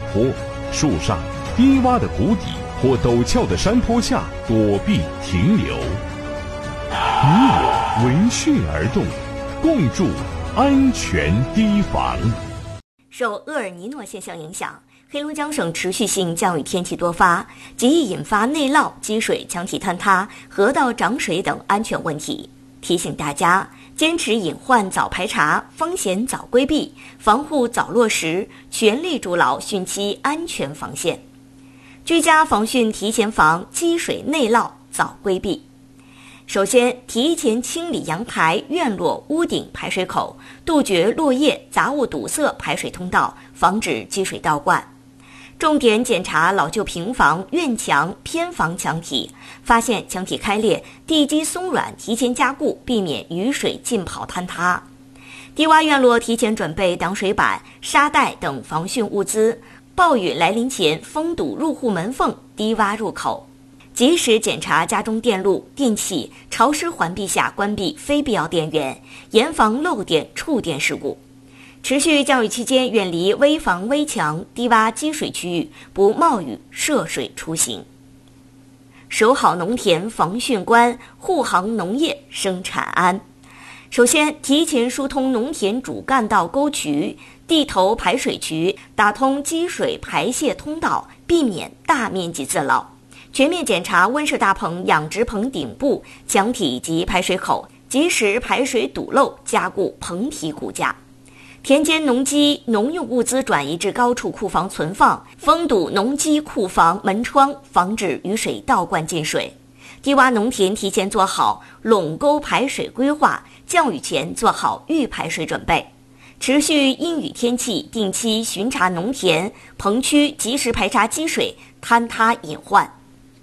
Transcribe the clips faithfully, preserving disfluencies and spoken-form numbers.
坡、树上、低洼的谷底或陡峭的山坡下躲避停留。你我闻讯而动，共筑安全堤防。 受厄尔尼诺现象影响，黑龙江省持续性降雨天气多发，极易引发内涝、积水、墙体坍塌、河道涨水等安全问题。提醒大家坚持隐患早排查，风险早规避，防护早落实，全力筑牢汛期安全防线。居家防汛提前防，积水内涝早规避。首先，提前清理阳台、院落、屋顶排水口，杜绝落叶、杂物堵塞排水通道，防止积水倒灌。重点检查老旧平房、院墙、偏房墙体，发现墙体开裂、地基松软，提前加固，避免雨水浸泡坍塌。低洼院落提前准备挡水板、沙袋等防汛物资，暴雨来临前封堵入户门缝、低洼入口。及时检查家中电路、电器，潮湿环境下关闭非必要电源，严防漏电、触电事故。持续降雨期间，远离危房危墙、低洼积水区域，不冒雨涉水出行。守好农田防汛关，护航农业生产安。首先，提前疏通农田主干道沟渠、地头排水渠，打通积水排泄通道，避免大面积自涝。全面检查温室大棚、养殖棚顶部、墙体及排水口，及时排水堵漏，加固棚体骨架。田间农机、农用物资转移至高处库房存放，封堵农机库房门窗，防止雨水倒灌进水。低洼农田提前做好垄沟排水规划，降雨前做好预排水准备。持续阴雨天气，定期巡查农田、棚区，及时排查积水、坍塌隐患。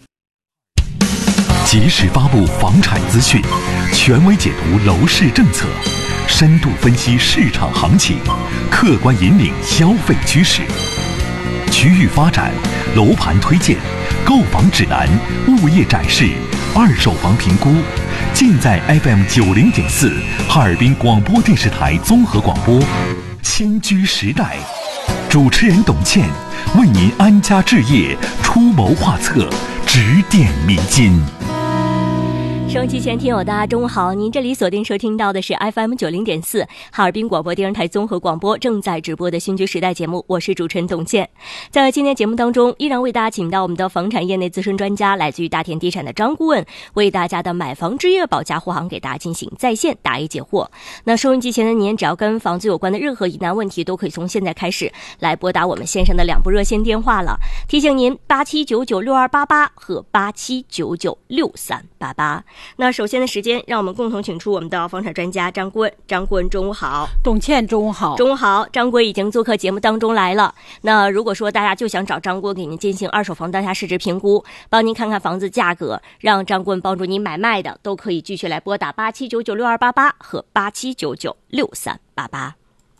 及时发布房产资讯，权威解读楼市政策，深度分析市场行情，客观引领消费趋势。区域发展、楼盘推荐、购房指南、物业展示、二手房评估，尽在 F M 九零点四哈尔滨广播电视台综合广播。新居时代，主持人董倩为您安家置业出谋划策，指点迷津。 收音机前听友大家中午好，您这里锁定收听到的是 F M 九零点四哈尔滨广播电视台综合广播正在直播的新居时代节目，我是主持人董倩。在今天节目当中，依然为大家请到我们的房产业内资深专家，来自于大田地产的张顾问，为大家的买房置业保驾护航给大家进行在线答疑解惑。那收音机前的您，只要跟房子有关的任何疑难问题，都可以从现在开始来拨打我们线上的两部热线电话了。提醒您八七九九六二八八和八七九九六三八八。那首先的时间，让我们共同请出我们的房产专家张顾问。张顾问，中午好。 董倩，中午好。 中午好。张顾问已经做客节目当中来了。那如果说大家就想找张顾问给您进行二手房当下市值评估，帮您看看房子价格，让张顾问帮助您买卖的，都可以继续来拨打八七九九六二八八和八七九九六三八八。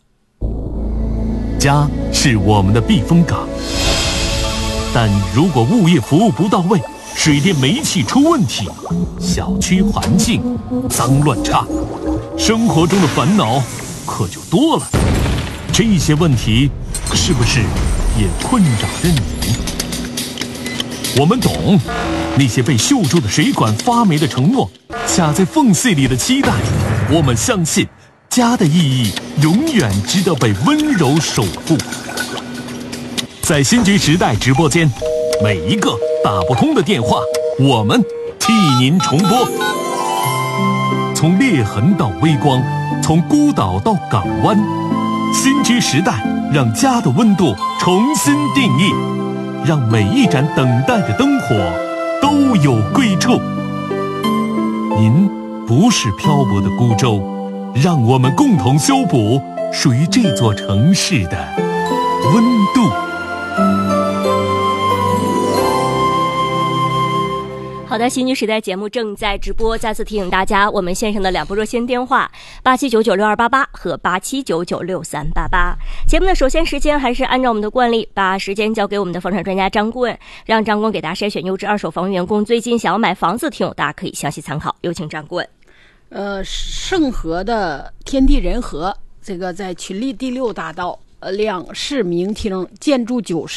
家是我们的避风港，但如果物业服务不到位，水电煤气出问题，小区环境脏乱差，生活中的烦恼可就多了。这些问题是不是也困扰着你？我们懂那些被锈住的水管发霉的承诺，卡在缝隙里的期待。我们相信家的意义永远值得被温柔守护。在新居时代直播间，每一个打不通的电话，我们替您重拨。从裂痕到微光，从孤岛到港湾，新居时代让家的温度重新定义，让每一盏等待的灯火都有归处。您不是漂泊的孤舟，让我们共同修补属于这座城市的温度。 好的，新居时代节目正在直播，再次提醒大家，我们线上的两部热线电话八七九九六二八八和八七九九六三八八。节目的首先时间还是按照我们的惯例，把时间交给我们的房产专家张顾问，让张顾问给大家筛选优质二手房员工最近想要买房子听友，大家可以详细参考。有请张顾问。 呃，盛和的天地人和，这个在群力第六大道呃两室明厅，建筑九十。